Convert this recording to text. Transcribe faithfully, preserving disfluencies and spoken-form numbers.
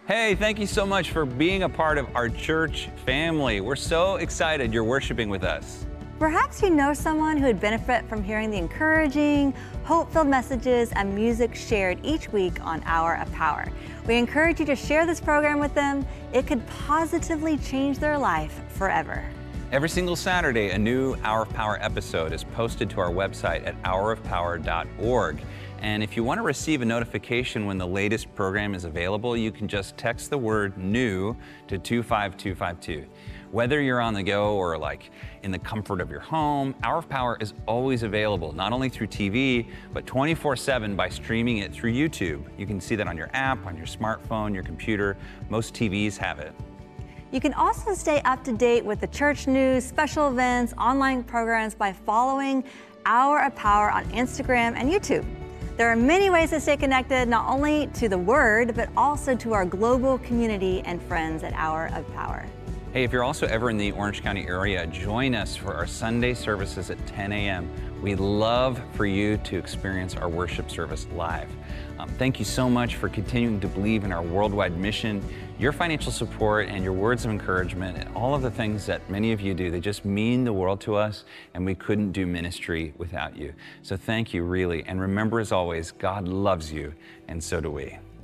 Hey, thank you so much for being a part of our church family. We're so excited you're worshiping with us. Perhaps you know someone who would benefit from hearing the encouraging, hope-filled messages and music shared each week on Hour of Power. We encourage you to share this program with them. It could positively change their life forever. Every single Saturday, a new Hour of Power episode is posted to our website at hour of power dot org. And if you want to receive a notification when the latest program is available, you can just text the word new to two five two five two. Whether you're on the go or like in the comfort of your home, Hour of Power is always available, not only through T V, but twenty-four seven by streaming it through YouTube. You can see that on your app, on your smartphone, your computer. Most T Vs have it. You can also stay up to date with the church news, special events, online programs by following Hour of Power on Instagram and YouTube. There are many ways to stay connected, not only to the Word, but also to our global community and friends at Hour of Power. Hey, if you're also ever in the Orange County area, join us for our Sunday services at ten A M We'd love for you to experience our worship service live. Um, thank you so much for continuing to believe in our worldwide mission. Your financial support and your words of encouragement and all of the things that many of you do, they just mean the world to us, and we couldn't do ministry without you. So thank you, really. And remember, as always, God loves you, and so do we.